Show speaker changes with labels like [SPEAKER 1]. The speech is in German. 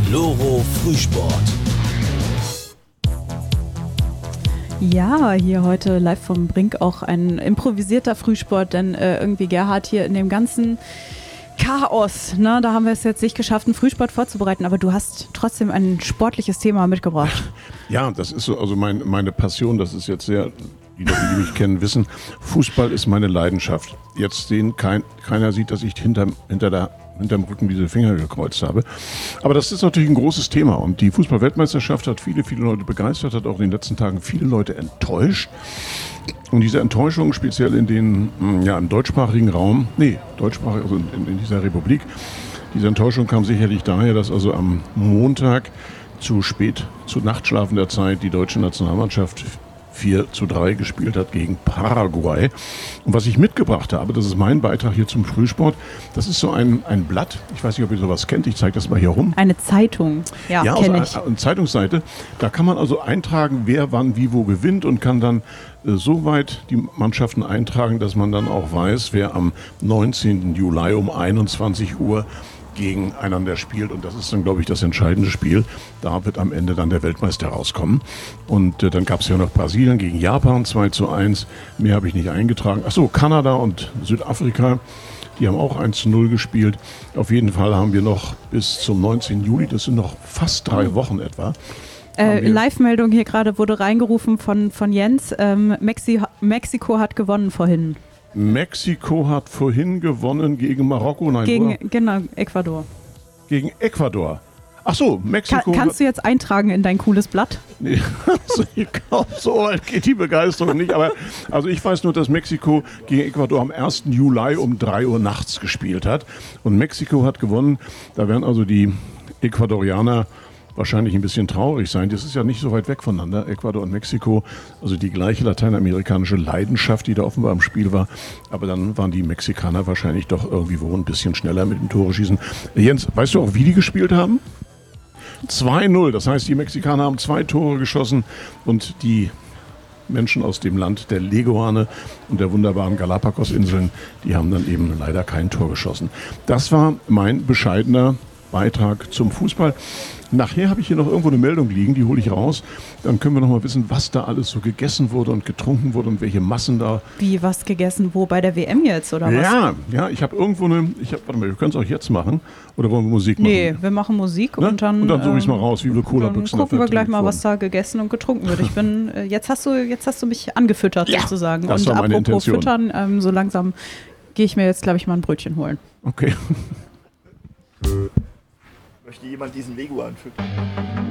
[SPEAKER 1] Loro Frühsport.
[SPEAKER 2] Ja, hier heute live vom Brink auch ein improvisierter Frühsport, denn irgendwie Gerhard hier in dem ganzen Chaos, ne, da haben wir es jetzt nicht geschafft, einen Frühsport vorzubereiten, aber du hast trotzdem ein sportliches Thema mitgebracht.
[SPEAKER 3] Ja, das ist so, also meine Passion, das ist jetzt sehr, die Leute, die mich kennen, wissen, Fußball ist meine Leidenschaft. Jetzt keiner sieht, dass ich hinterm Rücken diese Finger gekreuzt habe. Aber das ist natürlich ein großes Thema und die Fußball-Weltmeisterschaft hat viele Leute begeistert, hat auch in den letzten Tagen viele Leute enttäuscht. Und diese Enttäuschung, speziell im deutschsprachigen Raum, also in dieser Republik, diese Enttäuschung kam sicherlich daher, dass also am Montag zu nachtschlafender Zeit die deutsche Nationalmannschaft 4:3 gespielt hat gegen Paraguay. Und was ich mitgebracht habe, das ist mein Beitrag hier zum Frühsport, das ist so ein Blatt, ich weiß nicht, ob ihr sowas kennt, ich zeige das mal hier rum.
[SPEAKER 2] Eine Zeitung, ja kenne ich.
[SPEAKER 3] Eine Zeitungsseite, da kann man also eintragen, wer wann wie wo gewinnt und kann dann so weit die Mannschaften eintragen, dass man dann auch weiß, wer am 19. Juli um 21 Uhr gegeneinander spielt und das ist dann, glaube ich, das entscheidende Spiel. Da wird am Ende dann der Weltmeister rauskommen. Und dann gab es ja noch Brasilien gegen Japan 2:1. Mehr habe ich nicht eingetragen. Achso, Kanada und Südafrika, die haben auch 1:0 gespielt. Auf jeden Fall haben wir noch bis zum 19. Juli, das sind noch fast 3 Wochen etwa.
[SPEAKER 2] Live-Meldung hier gerade wurde reingerufen von Jens. Mexiko hat gewonnen vorhin.
[SPEAKER 3] Mexiko hat vorhin gewonnen gegen Marokko.
[SPEAKER 2] Ecuador.
[SPEAKER 3] Gegen Ecuador. Ach so, Mexiko.
[SPEAKER 2] Kannst du jetzt eintragen in dein cooles Blatt?
[SPEAKER 3] Nee, so weit geht die Begeisterung nicht. Aber also ich weiß nur, dass Mexiko gegen Ecuador am 1. Juli um 3 Uhr nachts gespielt hat. Und Mexiko hat gewonnen. Da werden also die Ecuadorianer wahrscheinlich ein bisschen traurig sein. Das ist ja nicht so weit weg voneinander, Ecuador und Mexiko. Also die gleiche lateinamerikanische Leidenschaft, die da offenbar im Spiel war. Aber dann waren die Mexikaner wahrscheinlich doch irgendwie ein bisschen schneller mit dem Tore schießen. Jens, weißt du auch, wie die gespielt haben? 2:0. Das heißt, die Mexikaner haben 2 Tore geschossen und die Menschen aus dem Land der Leguane und der wunderbaren Galapagos-Inseln, die haben dann eben leider kein Tor geschossen. Das war mein bescheidener Beitrag zum Fußball. Nachher habe ich hier noch irgendwo eine Meldung liegen, die hole ich raus. Dann können wir noch mal wissen, was da alles so gegessen wurde und getrunken wurde und welche Massen da.
[SPEAKER 2] Wie, was gegessen? Wo, bei der WM jetzt oder was?
[SPEAKER 3] Ja, ich habe irgendwo warte mal, wir können es auch jetzt machen. Oder wollen wir Musik machen?
[SPEAKER 2] Nee, wir machen Musik und dann
[SPEAKER 3] suche ich es mal raus, wie viele Cola-Büchsen.
[SPEAKER 2] Dann gucken wir gleich mal, was da gegessen und getrunken wird. Jetzt hast du mich angefüttert sozusagen.
[SPEAKER 3] Das
[SPEAKER 2] und
[SPEAKER 3] war meine
[SPEAKER 2] apropos
[SPEAKER 3] Intention.
[SPEAKER 2] Füttern, so langsam gehe ich mir jetzt, glaube ich, mal ein Brötchen holen.
[SPEAKER 3] Okay.
[SPEAKER 4] Möchte jemand diesen Leguan füttern?